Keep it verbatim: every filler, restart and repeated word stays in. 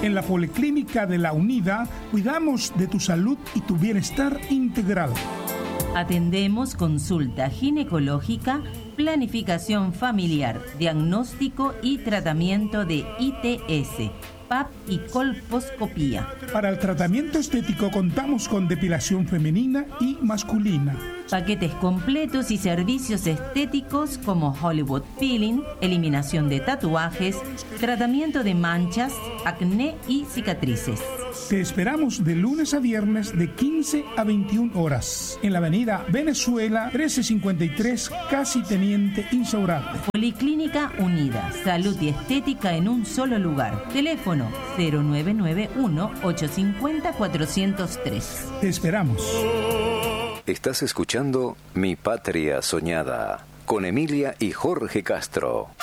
En la Policlínica de La Unida cuidamos de tu salud y tu bienestar integral. Atendemos consulta ginecológica, planificación familiar, diagnóstico y tratamiento de I T S, P A P y colposcopía. Para el tratamiento estético contamos con depilación femenina y masculina. Paquetes completos y servicios estéticos como Hollywood Peeling, eliminación de tatuajes, tratamiento de manchas, acné y cicatrices. Te esperamos de lunes a viernes de quince a veintiuna horas en la avenida Venezuela trece cincuenta y tres, casi Teniente Insaurralde. Policlínica Unida, salud y estética en un solo lugar. Teléfono cero nueve nueve uno, ocho cinco cero, cuatro cero tres. Te esperamos. Estás escuchando Mi Patria Soñada con Emilia y Jorge Castro.